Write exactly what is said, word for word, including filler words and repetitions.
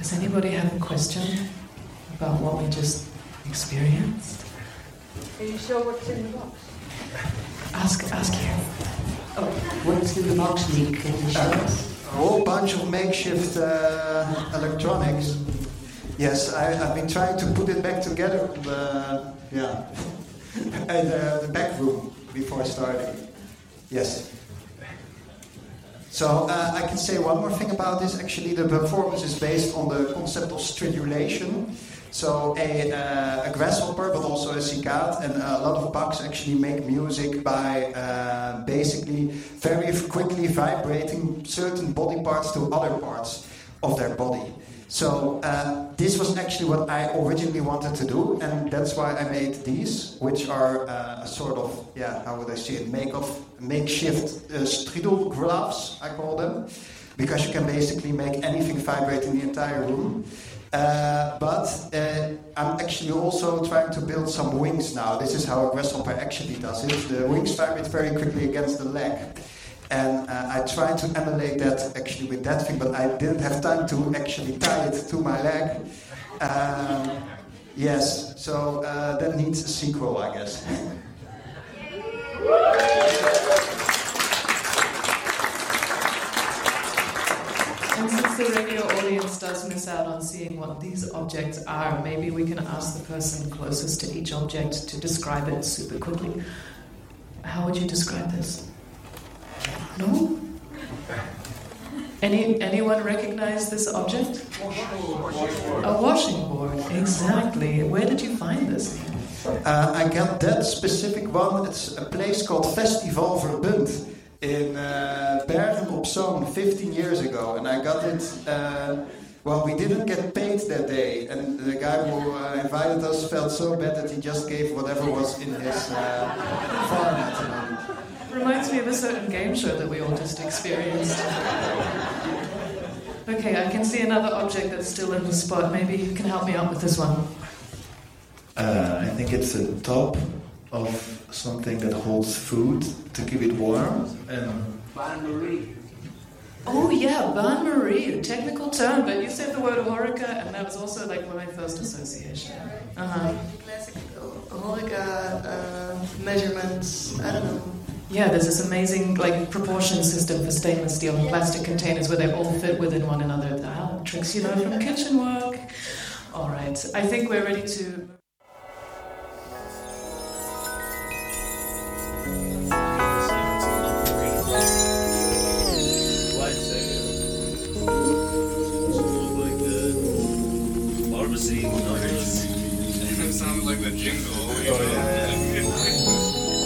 Does anybody have a question about what we just experienced? Can you show what's in the box? Ask, ask here. Oh, what's in the box, Nick? Can you show Uh, us? a whole bunch of makeshift uh, electronics. Yes, I, I've been trying to put it back together. Uh, yeah, in the, the back room before starting. Yes. So uh, I can say one more thing about this. Actually, the performance is based on the concept of stridulation. So a, uh, a grasshopper, but also a cicad, and a lot of bugs actually make music by uh, basically very quickly vibrating certain body parts to other parts of their body. So uh, this was actually what I originally wanted to do, and that's why I made these, which are uh, a sort of, yeah, how would I say it, make of, makeshift uh, stridel gloves, I call them, because you can basically make anything vibrate in the entire room. Uh, but uh, I'm actually also trying to build some wings now. This is how a grasshopper actually does it. The wings vibrate very quickly against the leg. And uh, I tried to emulate that actually with that thing, but I didn't have time to actually tie it to my leg. Um, yes, so uh, that needs a sequel, I guess. And since the radio audience does miss out on seeing what these objects are, maybe we can ask the person closest to each object to describe it super quickly. How would you describe this? No? Any anyone recognize this object? A washing board, exactly. Where did you find this? Uh, I got that specific one. It's a place called Festival Verbund in uh, Bergen op Zoom fifteen years ago, and I got it. Uh, well, we didn't get paid that day, and the guy who uh, invited us felt so bad that he just gave whatever was in his uh, farm at the moment. Reminds me of a certain game show that we all just experienced. Okay, I can see another object that's still in the spot. Maybe you can help me out with this one. Uh, I think it's a top of something that holds food to keep it warm. And Bain-marie. Oh yeah, bain-marie, a technical term, but you said the word horeca, and that was also like my first association. Uh-huh. Classic horeca uh, measurements, I don't know. Yeah, there's this amazing like proportion system for stainless steel and plastic containers where they all fit within one another. Ah, tricks you know from kitchen work. All right, I think we're ready to... Pharmacy noise. It sounds like the jingle. Oh, yeah.